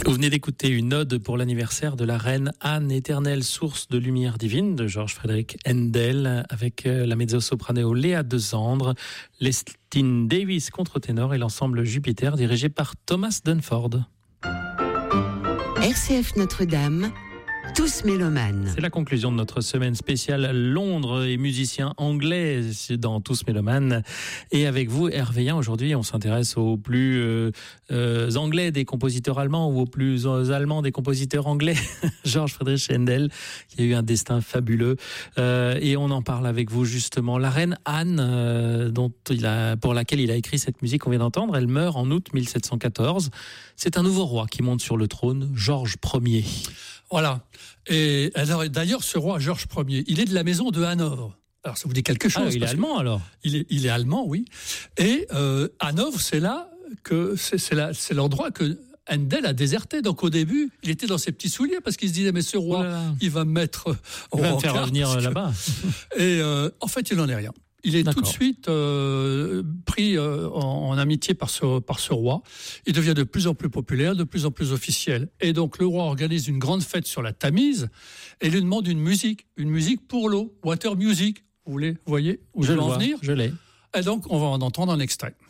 Vous venez d'écouter une ode pour l'anniversaire de la reine Anne, éternelle source de lumière divine, de Georges Frédéric Handel, avec la mezzo-soprano Léa Desandre, Lestine Davis contre-ténor et l'ensemble Jupiter dirigé par Thomas Dunford. RCF Notre-Dame, tous mélomanes. C'est la conclusion de notre semaine spéciale Londres et musiciens anglais dans Tous mélomanes. Et avec vous, Hervé Yen, aujourd'hui, on s'intéresse aux plus anglais des compositeurs allemands ou aux plus allemands des compositeurs anglais. Georges Friedrich Handel, qui a eu un destin fabuleux. Et on en parle avec vous justement. La reine Anne, pour laquelle il a écrit cette musique qu'on vient d'entendre, elle meurt en août 1714. C'est un nouveau roi qui monte sur le trône, Georges Ier. Voilà. Et alors, d'ailleurs, ce roi Georges Ier, il est de la maison de Hanovre. Alors, ça vous dit quelque chose? Il est allemand, alors? Il est allemand, oui. Et Hanovre, c'est là que c'est l'endroit que Handel a déserté. Donc, au début, il était dans ses petits souliers parce qu'il se disait, mais ce roi, il va me mettre il va me faire revenir là-bas. Et en fait, il n'en est rien. Il est tout de suite pris en amitié par ce roi. Il devient de plus en plus populaire, de plus en plus officiel. Et donc le roi organise une grande fête sur la Tamise et lui demande une musique pour l'eau, water music. Vous voyez où je veux en venir? Je l'ai. Et donc on va en entendre un extrait.